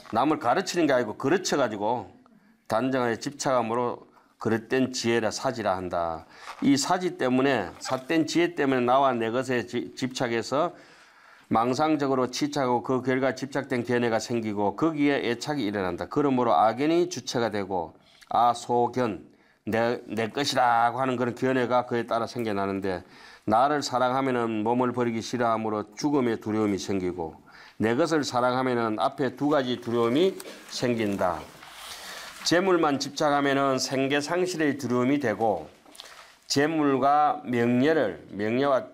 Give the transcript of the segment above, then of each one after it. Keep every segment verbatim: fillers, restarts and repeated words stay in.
남을 가르치는 게 아니고 가르쳐가지고 단정하게 집착함으로 그릇된 지혜라 사지라 한다. 이 사지 때문에 삿된 지혜 때문에 나와 내 것에 지, 집착해서 망상적으로 치착하고 그 결과 집착된 견해가 생기고 거기에 애착이 일어난다. 그러므로 악연이 주체가 되고 아소견 내, 내 것이라고 하는 그런 견해가 그에 따라 생겨나는데 나를 사랑하면은 몸을 버리기 싫어함으로 죽음의 두려움이 생기고 내 것을 사랑하면은 앞에 두 가지 두려움이 생긴다. 재물만 집착하면은 생계 상실의 두려움이 되고 재물과 명예를 명예와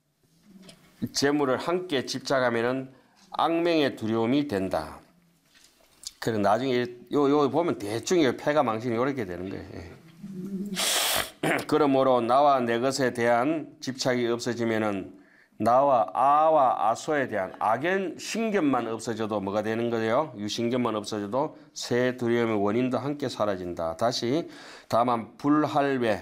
재물을 함께 집착하면은 악명의 두려움이 된다. 그래서 나중에 요, 요 보면 대충 폐가 망신이 이렇게 되는 거예요. 그러므로 나와 내 것에 대한 집착이 없어지면은 나와 아와 아소에 대한 악연 신견만 없어져도 뭐가 되는 거예요? 유신견만 없어져도 새 두려움의 원인도 함께 사라진다. 다시 다만 불할외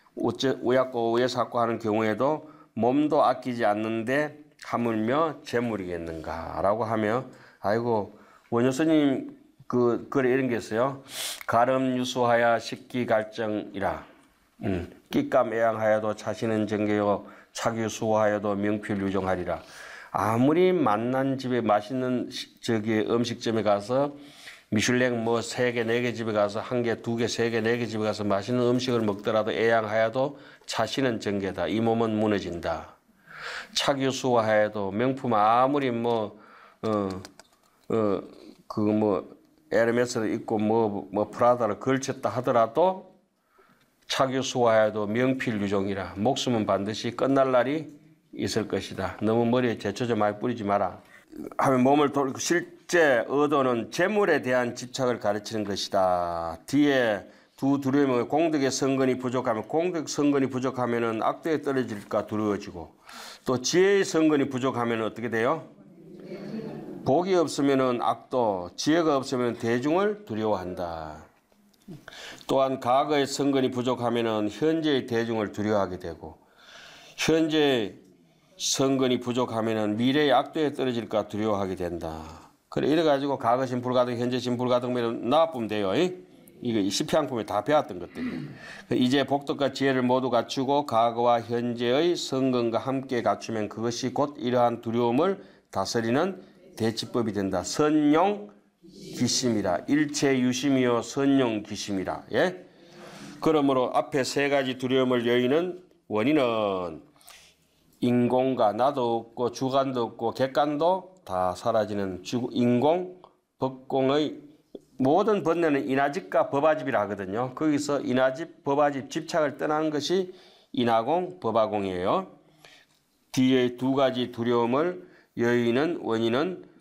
우약고 우예삭고 하는 경우에도 몸도 아끼지 않는데 하물며 재물이겠는가라고 하며 아이고 원효 스님 그 글에 이런 게 있어요. 가름유수하야 식기갈정이라 음, 끼감애양하여도 자신은 정계요 차규수하여도 명필유정하리라. 아무리 만난 집에 맛있는 저기 음식점에 가서 미슐랭 뭐 세 개, 네 개 집에 가서 한 개, 두 개, 세 개, 네 개 집에 가서 맛있는 음식을 먹더라도 애양하여도 자신은 정계다. 이 몸은 무너진다. 차규수하여도 명품 아무리 뭐 어 어 그 뭐 에르메스를 입고 뭐 뭐 프라다를 걸쳤다 하더라도 차규수하여도 명필유정이라. 목숨은 반드시 끝날 날이 있을 것이다. 너무 머리에 제초 좀 많이 뿌리지 마라. 하면 몸을 돌리고 실제 의도는 재물에 대한 집착을 가르치는 것이다. 뒤에 두 두려움은 공덕의 성근이 부족하면 공덕 성근이 부족하면은 악도에 떨어질까 두려워지고 또 지혜의 성근이 부족하면 어떻게 돼요? 복이 없으면은 악도, 지혜가 없으면 대중을 두려워한다. 또한 과거의 성근이 부족하면은 현재의 대중을 두려워하게 되고 현재 성근이 부족하면은 미래의 악도에 떨어질까 두려워하게 된다. 그래 이래가지고 과거신 불가등, 현재신 불가등면 나쁘면 돼요. 이거 시편품에 다 배웠던 것들이에요. 이제 복덕과 지혜를 모두 갖추고 과거와 현재의 성근과 함께 갖추면 그것이 곧 이러한 두려움을 다스리는 대치법이 된다. 선용 기심이라. 일체 유심이요 선용 기심이라. 예? 그러므로 앞에 세 가지 두려움을 여의는 원인은 인공과 나도 없고 주관도 없고 객관도 다 사라지는 주, 인공, 법공의 모든 번뇌는 인하집과 법화집이라 하거든요. 거기서 인하집, 법화집, 집착을 떠나는 것이 인하공, 법화공이에요. 뒤에 두 가지 두려움을 여의는 원인은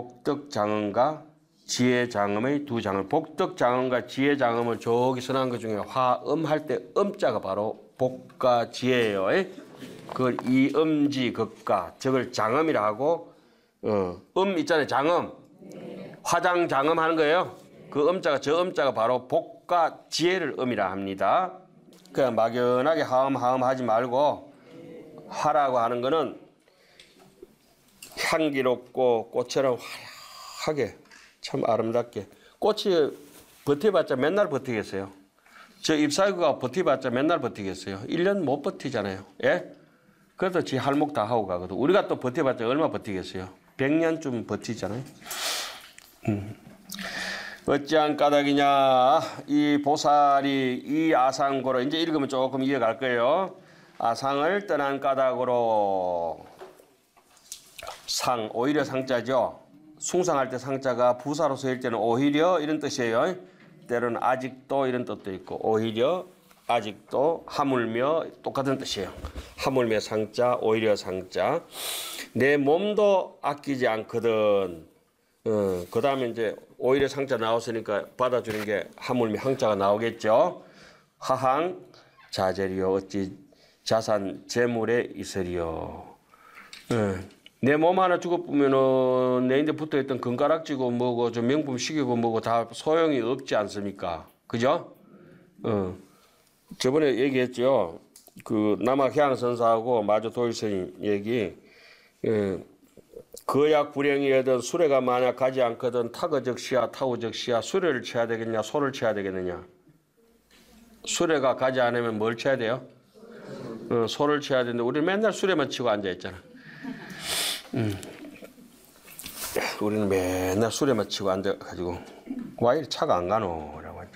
복덕장엄과 지혜장엄의 두 장엄. 복덕장엄과 지혜장엄을 저기 선한 것 중에 화음 할 때 음자가 바로 복과 지혜예요. 그걸 이음지 극가 저걸 장엄이라 하고 어, 음 있잖아요. 장엄. 화장 장엄 하는 거예요. 그 음자가 저 음자가 바로 복과 지혜를 음이라 합니다. 그냥 막연하게 하음 하음 하지 말고 화라고 하는 거는 향기롭고 꽃처럼 화려하게 참 아름답게. 꽃이 버텨봤자 맨날 버티겠어요. 저 잎사귀가 버텨봤자 맨날 버티겠어요. 일 년 못 버티잖아요. 예? 그래도 지 할목 다 하고 가거든. 우리가 또 버텨봤자 얼마 버티겠어요. 백 년쯤 버티잖아요. 음. 어찌한 까닭이냐. 이 보살이 이 아상고로 이제 읽으면 조금 이해갈 거예요. 아상을 떠난 까닭으로 상, 오히려 상자죠. 숭상할 때 상자가 부사로 쓰일 때는 오히려 이런 뜻이에요. 때로는 아직도 이런 뜻도 있고 오히려 아직도 하물며 똑같은 뜻이에요. 하물며 상자, 오히려 상자. 내 몸도 아끼지 않거든. 어, 그 다음에 이제 오히려 상자 나왔으니까 받아주는 게 하물며 항자가 나오겠죠. 하항 자재리요 어찌 자산 재물에 있으리요. 어. 내 몸 하나 죽어보면은 내 인데 붙어있던 금가락지고 뭐고 좀 명품 시계고 뭐고 다 소용이 없지 않습니까? 그죠? 어. 저번에 얘기했죠. 그 남학 향선사하고 마저 도일스님 얘기. 예. 거약 불행이여든 수레가 만약 가지 않거든 타거적시야 타우적시야 수레를 쳐야 되겠냐 소를 쳐야 되겠느냐. 수레가 가지 않으면 뭘 쳐야 돼요? 어, 소를 쳐야 되는데 우리는 맨날 수레만 치고 앉아있잖아. 음. 우리는 맨날 수레만 치고 앉아가지고 와 이리 차가 안 가노 라고 하죠.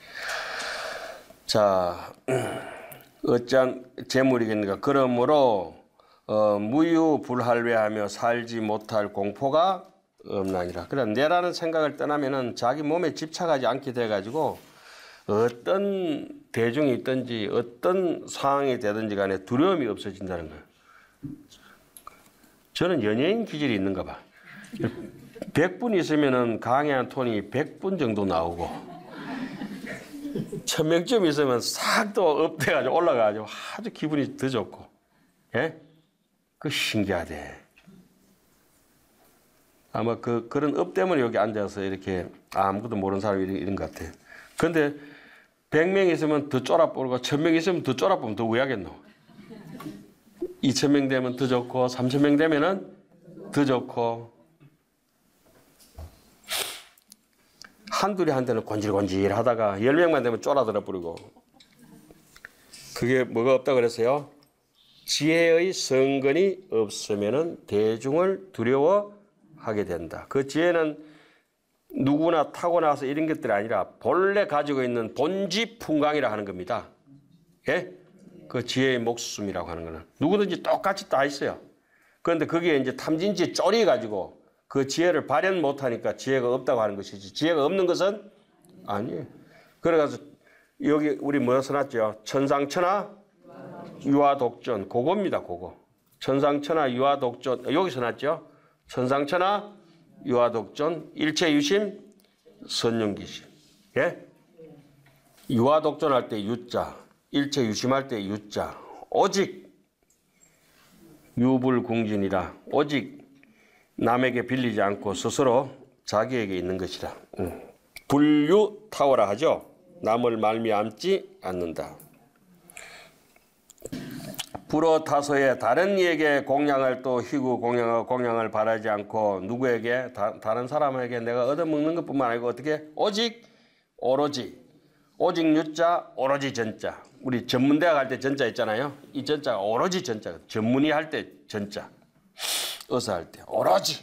자, 어찌한 재물이겠는가. 그러므로 어, 무유불할배하며 살지 못할 공포가 없나니라. 그래 내라는 생각을 떠나면은 자기 몸에 집착하지 않게 돼가지고 어떤 대중이 있든지 어떤 상황이 되든지 간에 두려움이 없어진다는 거예요. 저는 연예인 기질이 있는가 봐. 백 분 있으면은 강의한 톤이 백 분 정도 나오고 천 명쯤 있으면 싹 또 업돼가지고 올라가가지고 아주 기분이 더 좋고. 예? 그 신기하대. 아마 그, 그런 업 때문에 여기 앉아서 이렇게 아무것도 모르는 사람이 이런 것 같아. 근데 백 명 있으면 더 쫄아보고 천 명 있으면 더 쫄아보면 더 왜하겠노. 이천 명 되면 더 좋고 삼천 명 되면은 더 좋고 한둘이 한테는 곤질곤질 하다가 열 명만 되면 쫄아들어 버리고. 그게 뭐가 없다고 그랬어요? 지혜의 성근이 없으면은 대중을 두려워하게 된다. 그 지혜는 누구나 타고나서 이런 것들이 아니라 본래 가지고 있는 본지풍강이라 하는 겁니다. 예? 그 지혜의 목숨이라고 하는 거는 누구든지 똑같이 다 있어요. 그런데 그게 이제 탐진치에 쫄여가지고 그 지혜를 발현 못하니까 지혜가 없다고 하는 것이지 지혜가 없는 것은 아니에요. 그래가지고 여기 우리 뭐 써놨죠? 천상천하 유아독존. 그겁니다. 그거. 천상천하 유아독존. 여기 써놨죠? 천상천하 유아독존 일체유심 선윤기심. 예? 유아독존할 때 유자, 일체유심할 때 유자. 오직 유불궁진이라 오직 남에게 빌리지 않고 스스로 자기에게 있는 것이라. 응. 불유타오라 하죠. 남을 말미암지 않는다. 불어타서에 다른 이에게 공양을 또 희구 공양하고 공양을 바라지 않고 누구에게 다, 다른 사람에게 내가 얻어먹는 것뿐만 아니고 어떻게 오직 오로지 오직 유자 오로지 전자. 우리 전문대학 할 때 전자 있잖아요. 이 전자가 오로지 전자. 전문의 할 때 전자. 의사 할 때 오로지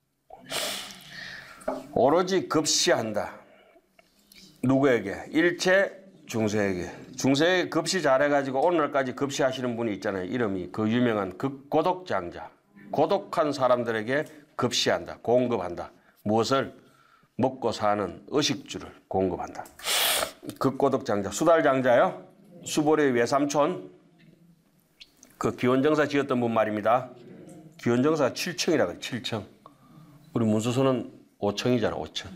오로지 급시한다. 누구에게? 일체 중세에게. 중세에 급시 잘해가지고 오늘까지 급시하시는 분이 있잖아요. 이름이 그 유명한 극고독장자. 고독한 사람들에게 급시한다. 공급한다. 무엇을? 먹고 사는 의식주를 공급한다. 극고독장자. 수달장자요. 수보리의 외삼촌. 그 기원정사 지었던 분 말입니다. 기원정사 칠 층이라고 해요. 칠 층. 우리 문수소는 오 층이잖아. 오 층.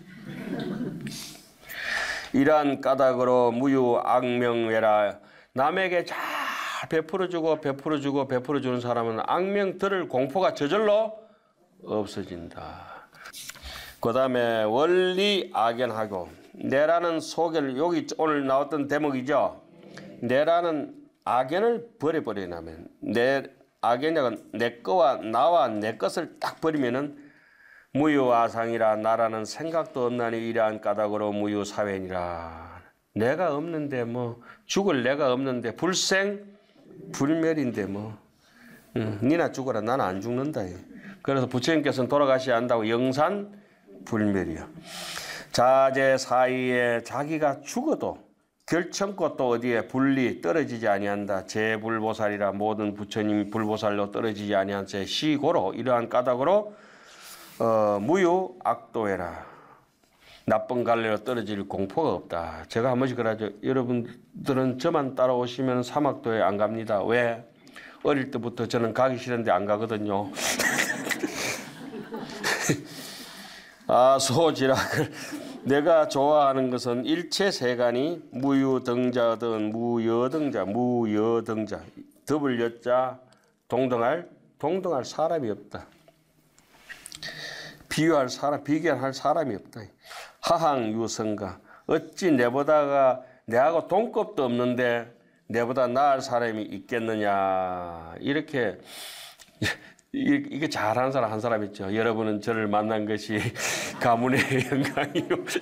이러한 까닭으로 무유 악명외라. 남에게 잘 베풀어주고 베풀어주고 베풀어주는 사람은 악명 들을 공포가 저절로 없어진다. 그 다음에 원리 악연하고 내라는 소견을 여기 오늘 나왔던 대목이죠. 내라는 악연을 버려버리냐면 내 악연은 내 거와 나와 내 것을 딱 버리면은 무유아상이라 나라는 생각도 없나니 이러한 까닭으로 무유사회니라. 내가 없는데 뭐 죽을 내가 없는데 불생 불멸인데 뭐 응, 니나 죽어라 나는 안 죽는다. 그래서 부처님께서는 돌아가셔야 한다고 영산 불멸이야. 자제 사이에 자기가 죽어도 결청코 또 어디에 분리 떨어지지 아니한다. 제불보살이라 모든 부처님이 불보살로 떨어지지 아니한 제 시고로 이러한 까닭으로 어, 무유 악도해라. 나쁜 갈래로 떨어질 공포가 없다. 제가 한 번씩 그러죠. 여러분들은 저만 따라오시면 사막도에 안 갑니다. 왜? 어릴 때부터 저는 가기 싫은데 안 가거든요. 아, 소지락을. 내가 좋아하는 것은 일체세간이 무유등자든 무여등자, 무여등자, 더블 여자, 동등할, 동등할 사람이 없다. 비유할 사람, 비교할 사람이 없다. 하항 유성가. 어찌 내보다가 내하고 동급도 없는데 내보다 나을 사람이 있겠느냐. 이렇게 이게, 이게 잘하는 사람 한 사람 있죠. 여러분은 저를 만난 것이 가문의 영광이요.